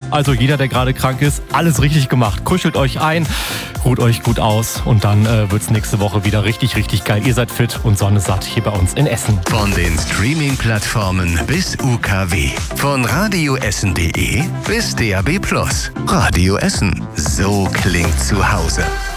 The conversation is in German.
Also jeder, der gerade krank ist, alles richtig gemacht. Kuschelt euch ein, ruht euch gut aus und dann wird's nächste Woche wieder richtig, richtig geil. Ihr seid fit und sonnesatt hier bei uns in Essen. Von den Streaming-Plattformen bis UKW. Von radioessen.de bis DAB+. Radio Essen. So klingt zu Hause.